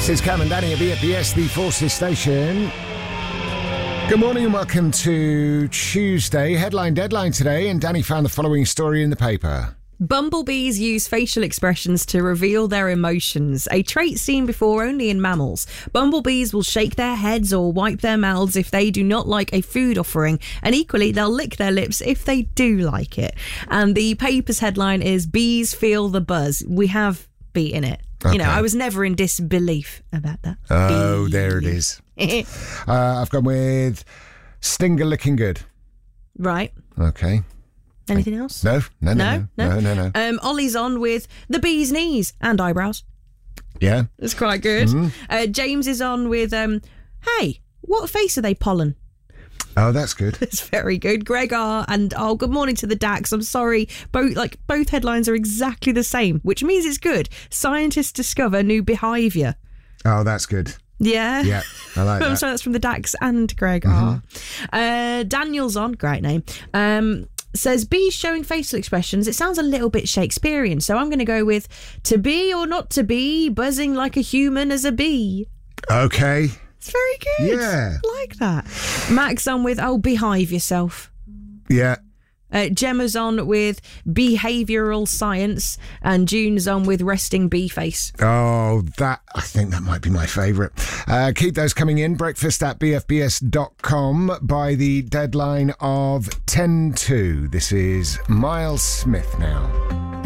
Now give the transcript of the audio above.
This is Cam and Danny at BFBS, the Forces Station. Good morning and welcome to Tuesday. Headline deadline today, and Danny found the following story in the paper. Bumblebees use facial expressions to reveal their emotions, a trait seen before only in mammals. Bumblebees will shake their heads or wipe their mouths if they do not like a food offering, and equally they'll lick their lips if they do like it. And the paper's headline is Bees Feel the Buzz. We have bee in it. Okay. You know, I was never in disbelief about that. Oh, Bee. there it is. I've gone with Stinger looking good. Right. Okay. Anything else? No. Ollie's on with the bee's knees and eyebrows. Yeah. It's quite good. Mm-hmm. James is on with, hey, what face are they pollen? Oh, that's good. It's very good. Greg R. and good morning to the DAX. I'm sorry, both headlines are exactly the same, which means it's good. Scientists discover new behaviour. Oh, that's good. Yeah. Yeah, I like I'm that. sorry, that's from the DAX and Greg R. Daniel's on, great name. Says bees showing facial expressions. It sounds a little bit Shakespearean, so I'm going to go with to be or not to be, buzzing like a human as a bee. Okay. It's very good. Yeah. I like that. Max on with, behave yourself. Yeah. Gemma's on with behavioural science, and June's on with resting bee face. Oh, I think that might be my favourite. Keep those coming in. Breakfast at bfbs.com by the deadline of 10 to. This is Miles Smith now.